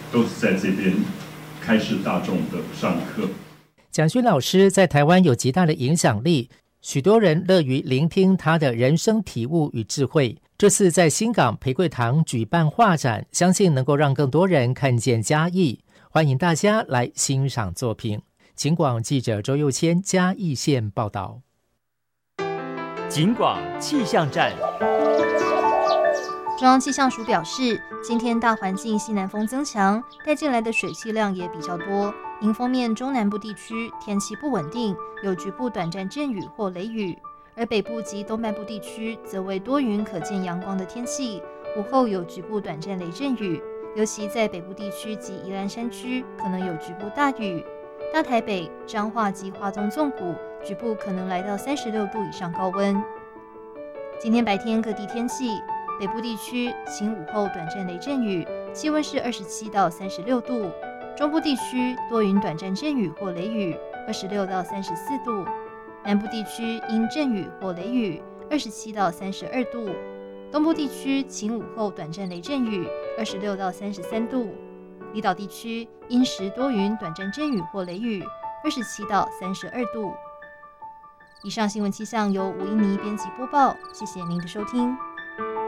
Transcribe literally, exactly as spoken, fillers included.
都是在这边开示大众的上课。 蒋勋老师在台湾有极大的影响力，许多人乐于聆听他的人生体悟与智慧。这次在新港培贵堂举办画展，相信能够让更多人看见嘉义，欢迎大家来欣赏作品。警广记者周佑谦嘉义县报道。 警广气象站。 中央气象署表示，今天大环境西南风增强，带进来的水汽量也比较多，迎风面中南部地区天气不稳定，有局部短暂阵雨或雷雨，而北部及东半部地区则为多云可见阳光的天气，午后有局部短暂雷阵雨，尤其在北部地区及宜兰山区可能有局部大雨。大台北、彰化及花东纵谷局部可能来到三十六度以上高温。今天白天各地天气，北部地区晴午后短暂雷阵雨，气温是二十七到三十六度；中部地区多云短暂阵雨或雷雨，二十六到三十四度；南部地区因阵雨或雷雨，二十七到三十二度；东部地区晴午后短暂雷阵雨，二十六到三十三度；离岛地区阴时多云短暂阵雨或雷雨，二十七到三十二度。以上新闻气象由吴依妮编辑播报，谢谢您的收听。